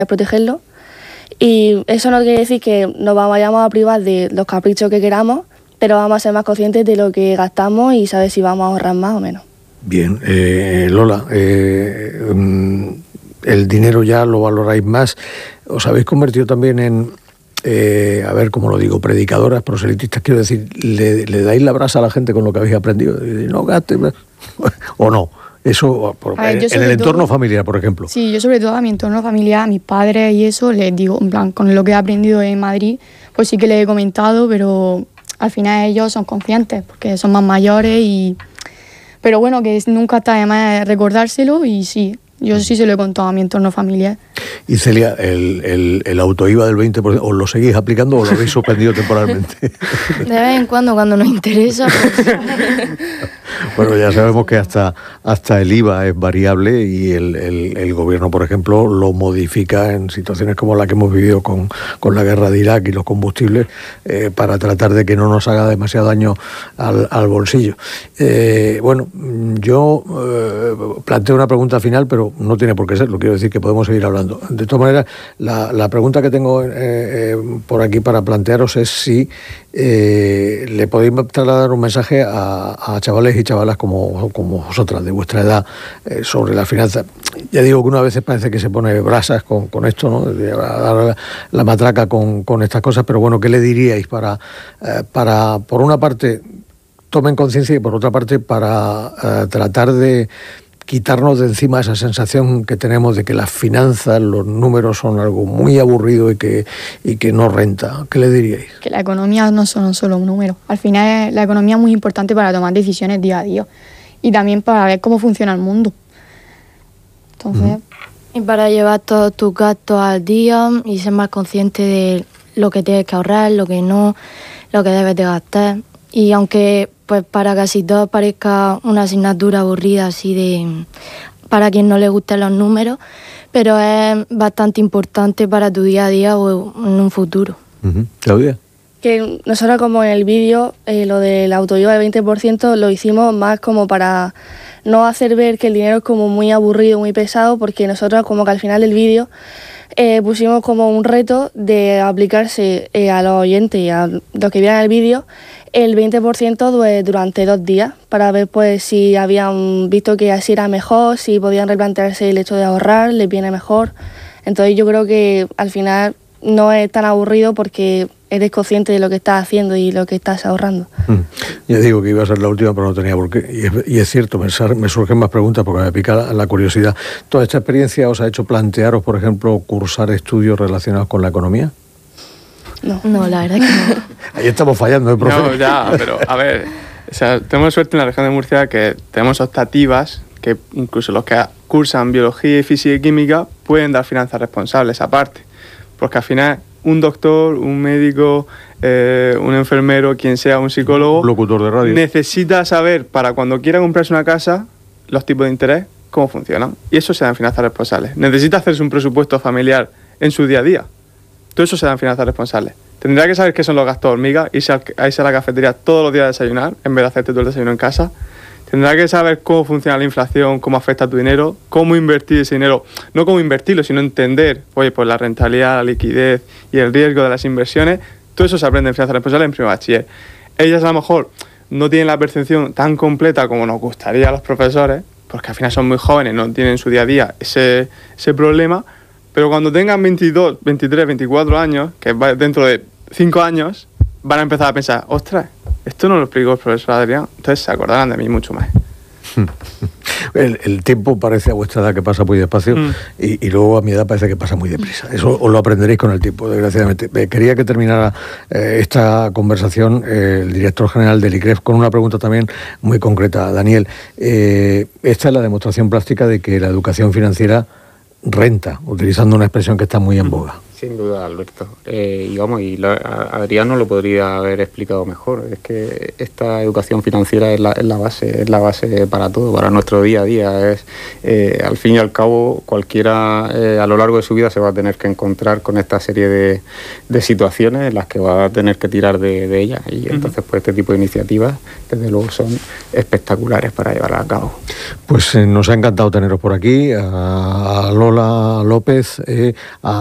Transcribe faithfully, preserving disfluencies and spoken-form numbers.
protegerlo. Y eso no quiere decir que nos vayamos a privar de los caprichos que queramos, pero vamos a ser más conscientes de lo que gastamos y saber si vamos a ahorrar más o menos. Bien, eh, Lola, eh, el dinero ya lo valoráis más. Os habéis convertido también en, eh, a ver cómo lo digo, predicadoras, proselitistas, quiero decir, ¿le, le dais la brasa a la gente con lo que habéis aprendido? No gastes, o no. Eso, por, ver, en, en el entorno todo, familiar, por ejemplo. Sí, yo sobre todo a mi entorno familiar, a mis padres y eso, les digo, en plan, con lo que he aprendido en Madrid, pues sí que les he comentado, pero al final ellos son conscientes, porque son más mayores y... Pero bueno, que nunca está de más recordárselo y sí, yo sí se lo he contado a mi entorno familiar. Y Celia, el, el, el autoIVA del veinte por ciento, ¿os lo seguís aplicando o lo habéis suspendido temporalmente? De vez en cuando, cuando nos interesa. Pues... Bueno, ya sabemos que hasta, hasta el IVA es variable y el, el, el gobierno, por ejemplo, lo modifica en situaciones como la que hemos vivido con, con la guerra de Irak y los combustibles eh, para tratar de que no nos haga demasiado daño al, al bolsillo. Eh, bueno, yo eh, planteo una pregunta final, pero no tiene por qué serlo, quiero decir que podemos seguir hablando. De todas maneras, la, la pregunta que tengo eh, eh, por aquí para plantearos es si eh, le podéis trasladar un mensaje a, a chavales y chavalas como, como vosotras, de vuestra edad, eh, sobre la finanza. Ya digo que una vez parece que se pone brasas con, con esto, ¿no? De dar la, la matraca con, con estas cosas, pero bueno, ¿qué le diríais para, eh, para por una parte, tomen conciencia y por otra parte, para eh, tratar de quitarnos de encima esa sensación que tenemos de que las finanzas, los números son algo muy aburrido y que, y que no renta? ¿Qué le diríais? Que la economía no son solo un número. Al final la economía es muy importante para tomar decisiones día a día y también para ver cómo funciona el mundo. Entonces... Uh-huh. Y para llevar todos tus gastos al día y ser más consciente de lo que tienes que ahorrar, lo que no, lo que debes de gastar. Y aunque pues para casi todos parezca una asignatura aburrida así de para quien no le gusten los números, pero es bastante importante para tu día a día o en un futuro. Uh-huh. Claudia. Que nosotros, como en el vídeo, eh, lo del autoIVA del veinte por ciento lo hicimos más como para no hacer ver que el dinero es como muy aburrido, muy pesado, porque nosotros como que al final del vídeo eh, pusimos como un reto de aplicarse eh, a los oyentes y a los que vieran el vídeo el veinte por ciento durante dos días para ver pues si habían visto que así era mejor, si podían replantearse el hecho de ahorrar, les viene mejor. Entonces yo creo que al final no es tan aburrido porque eres consciente de lo que estás haciendo y lo que estás ahorrando. Mm. Ya digo que iba a ser la última, pero no tenía por qué. Y es, y es cierto, me, me surgen más preguntas porque me pica la, la curiosidad. ¿Toda esta experiencia os ha hecho plantearos, por ejemplo, cursar estudios relacionados con la economía? No, no, la verdad que no. Ahí estamos fallando, ¿eh, profe? No, ya, pero a ver, o sea, tenemos suerte en la región de Murcia que tenemos optativas que incluso los que cursan biología, física y química pueden dar finanzas responsables aparte. Porque al final un doctor, un médico, eh, un enfermero, quien sea, un psicólogo, un locutor de radio, necesita saber para cuando quiera comprarse una casa los tipos de interés, cómo funcionan. Y eso se da en finanzas responsables. Necesita hacerse un presupuesto familiar en su día a día. Todo eso se da en finanzas responsables. Tendrá que saber qué son los gastos hormiga, irse a, a irse a la cafetería todos los días a desayunar, en vez de hacerte todo el desayuno en casa. Tendrá que saber cómo funciona la inflación, cómo afecta a tu dinero, cómo invertir ese dinero. No cómo invertirlo, sino entender, oye, pues la rentabilidad, la liquidez y el riesgo de las inversiones. Todo eso se aprende en finanzas responsables en primer bachiller. Ellas a lo mejor no tienen la percepción tan completa como nos gustaría a los profesores, porque al final son muy jóvenes, no tienen en su día a día ese, ese problema. Pero cuando tengan veintidós, veintitrés, veinticuatro años, que va dentro de cinco años, van a empezar a pensar, ostras, esto no lo explicó el profesor Adrián, entonces se acordarán de mí mucho más. El, el tiempo parece a vuestra edad que pasa muy despacio mm. y, y luego a mi edad parece que pasa muy deprisa. Eso os lo aprenderéis con el tiempo, desgraciadamente. Eh, quería que terminara eh, esta conversación eh, el director general del I C R E F con una pregunta también muy concreta. Daniel, eh, esta es la demostración plástica de que la educación financiera renta, utilizando una expresión que está muy en boga. Sin duda, Alberto. Eh, y vamos, y la, Adrián no lo podría haber explicado mejor. Es que esta educación financiera es la, es la base, es la base para todo, para nuestro día a día. Es, eh, al fin y al cabo, cualquiera eh, a lo largo de su vida se va a tener que encontrar con esta serie de, de situaciones en las que va a tener que tirar de, de ellas. Y entonces, pues este tipo de iniciativas, desde luego, son espectaculares para llevarlas a cabo. Pues eh, nos ha encantado teneros por aquí, a Lola López, eh, a